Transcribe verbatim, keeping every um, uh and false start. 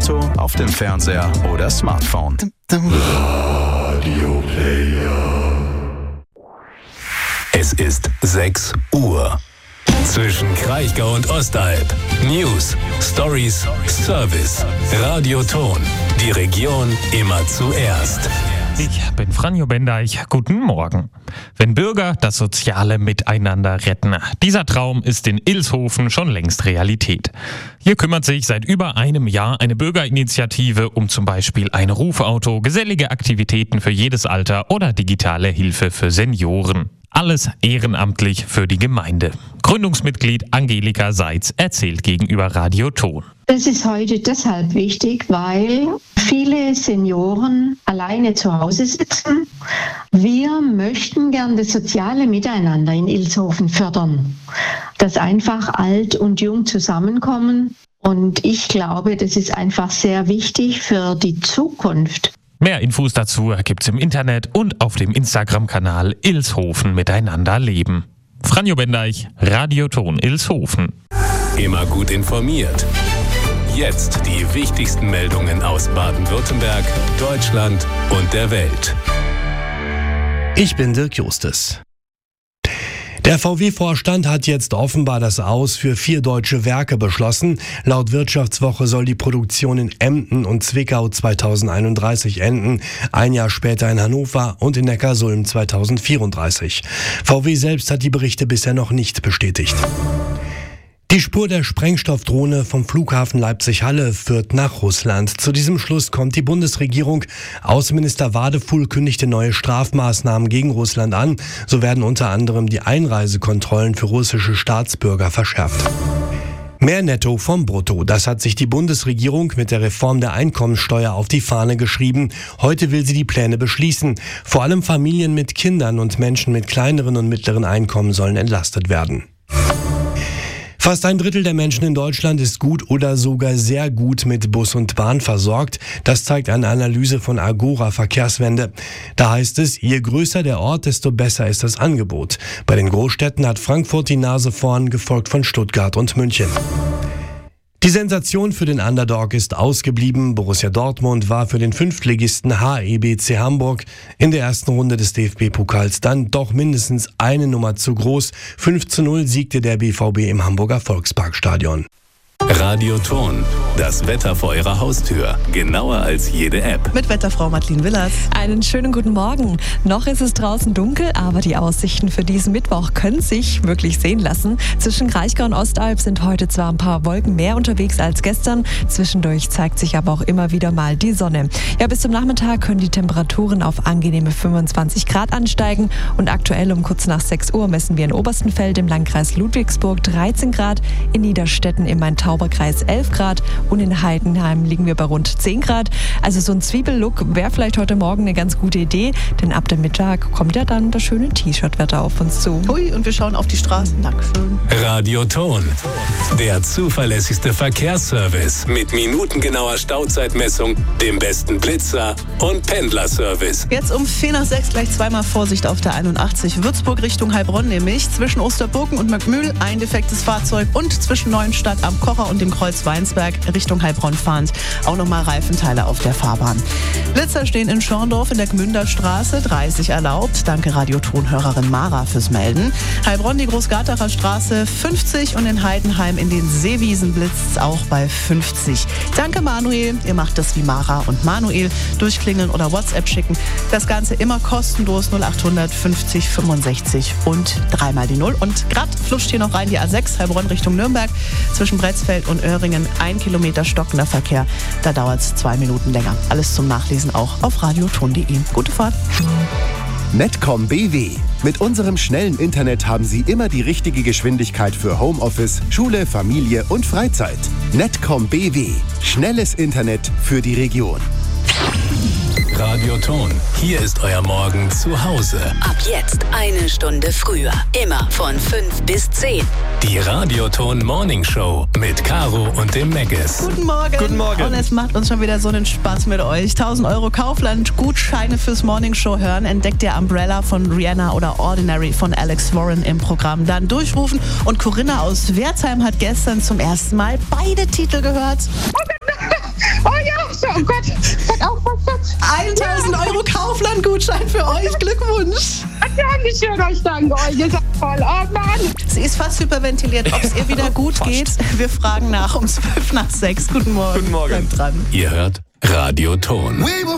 Auto, auf dem Fernseher oder Smartphone. Radio Player. Es ist sechs Uhr. Zwischen Kraichgau und Ostalb. News, Stories, Service. Radioton. Die Region immer zuerst. Ich bin Franjo Bendeich. Guten Morgen. Wenn Bürger das soziale Miteinander retten. Dieser Traum ist in Ilshofen schon längst Realität. Hier kümmert sich seit über einem Jahr eine Bürgerinitiative um zum Beispiel ein Rufauto, gesellige Aktivitäten für jedes Alter oder digitale Hilfe für Senioren. Alles ehrenamtlich für die Gemeinde. Gründungsmitglied Angelika Seitz erzählt gegenüber Radioton. Das ist heute deshalb wichtig, weil viele Senioren alleine zu Hause sitzen. Wir möchten gern das soziale Miteinander in Ilshofen fördern, dass einfach alt und jung zusammenkommen. Und ich glaube, das ist einfach sehr wichtig für die Zukunft. Mehr Infos dazu gibt's im Internet und auf dem Instagram-Kanal Ilshofen miteinander leben. Franjo Bendeich, Radioton Ilshofen. Immer gut informiert. Jetzt die wichtigsten Meldungen aus Baden-Württemberg, Deutschland und der Welt. Ich bin Dirk Justus. Der V W-Vorstand hat jetzt offenbar das Aus für vier deutsche Werke beschlossen. Laut Wirtschaftswoche soll die Produktion in Emden und Zwickau zweitausendeinunddreißig enden, ein Jahr später in Hannover und in Neckarsulm zweitausendvierunddreißig. V W selbst hat die Berichte bisher noch nicht bestätigt. Die Spur der Sprengstoffdrohne vom Flughafen Leipzig-Halle führt nach Russland. Zu diesem Schluss kommt die Bundesregierung. Außenminister Wadefuhl kündigte neue Strafmaßnahmen gegen Russland an. So werden unter anderem die Einreisekontrollen für russische Staatsbürger verschärft. Mehr Netto vom Brutto. Das hat sich die Bundesregierung mit der Reform der Einkommensteuer auf die Fahne geschrieben. Heute will sie die Pläne beschließen. Vor allem Familien mit Kindern und Menschen mit kleineren und mittleren Einkommen sollen entlastet werden. Fast ein Drittel der Menschen in Deutschland ist gut oder sogar sehr gut mit Bus und Bahn versorgt. Das zeigt eine Analyse von Agora Verkehrswende. Da heißt es, je größer der Ort, desto besser ist das Angebot. Bei den Großstädten hat Frankfurt die Nase vorn, gefolgt von Stuttgart und München. Die Sensation für den Underdog ist ausgeblieben. Borussia Dortmund war für den Fünftligisten H E B C Hamburg in der ersten Runde des D F B-Pokals dann doch mindestens eine Nummer zu groß. fünf zu null siegte der B V B im Hamburger Volksparkstadion. Radioton, das Wetter vor Ihrer Haustür. Genauer als jede App. Mit Wetterfrau Madeleine Willers. Einen schönen guten Morgen. Noch ist es draußen dunkel, aber die Aussichten für diesen Mittwoch können sich wirklich sehen lassen. Zwischen Kraichgau und Ostalb sind heute zwar ein paar Wolken mehr unterwegs als gestern. Zwischendurch zeigt sich aber auch immer wieder mal die Sonne. Ja, bis zum Nachmittag können die Temperaturen auf angenehme fünfundzwanzig Grad ansteigen. Und aktuell um kurz nach sechs Uhr messen wir in Oberstenfeld im Landkreis Ludwigsburg dreizehn Grad, in Niederstetten im Main-Tauber-Kreis elf Grad und in Heidenheim liegen wir bei rund zehn Grad. Also so ein Zwiebellook wäre vielleicht heute Morgen eine ganz gute Idee, denn ab dem Mittag kommt ja dann das schöne T-Shirt-Wetter auf uns zu. Hui, und wir schauen auf die Straßen. Dankeschön. Radioton, der zuverlässigste Verkehrsservice mit minutengenauer Stauzeitmessung, dem besten Blitzer und Pendlerservice. Jetzt um vier nach sechs gleich zweimal Vorsicht auf der einundachtzig. Würzburg Richtung Heilbronn nämlich. Zwischen Osterburgen und Möckmühl ein defektes Fahrzeug und zwischen Neuenstadt am Kocher und dem Kreuz Weinsberg Richtung Heilbronn fahrend auch nochmal Reifenteile auf der Fahrbahn. Blitzer stehen in Schorndorf in der Gmünder Straße, dreißig erlaubt. Danke Radioton-Hörerin Mara fürs Melden. Heilbronn die Großgartacher Straße fünfzig und in Heidenheim in den Seewiesen blitzt auch bei fünfzig. Danke Manuel, ihr macht das wie Mara und Manuel. Durchklingeln oder WhatsApp schicken. Das Ganze immer kostenlos null achthundert fünfzig fünfundsechzig und dreimal die Null. Und grad fluscht hier noch rein die A sechs Heilbronn Richtung Nürnberg. Zwischen Bretzfeld und Öhringen ein Kilometer stockender Verkehr. Da dauert es zwei Minuten länger. Alles zum Nachlesen auch auf radioton punkt de. Gute Fahrt. Netcom B W. Mit unserem schnellen Internet haben Sie immer die richtige Geschwindigkeit für Homeoffice, Schule, Familie und Freizeit. Netcom B W. Schnelles Internet für die Region. Radioton, hier ist euer Morgen zu Hause. Ab jetzt eine Stunde früher. Immer von fünf bis zehn. Die Radioton Morning Show mit Caro und dem Megges. Guten Morgen. Guten Morgen. Und es macht uns schon wieder so einen Spaß mit euch. tausend Euro Kaufland, Gutscheine fürs Morning Show hören. Entdeckt ihr Umbrella von Rihanna oder Ordinary von Alex Warren im Programm. Dann durchrufen. Und Corinna aus Wertheim hat gestern zum ersten Mal beide Titel gehört. Oh Euro Kaufland-Gutschein für euch. Glückwunsch. Dankeschön, ich danke euch. Ihr seid voll. Oh Mann. Sie ist fast hyperventiliert. Ob es ihr wieder gut geht? Wir fragen nach um zwölf nach sechs. Guten Morgen. Guten Morgen. Bleibt dran. Ihr hört Radio Ton.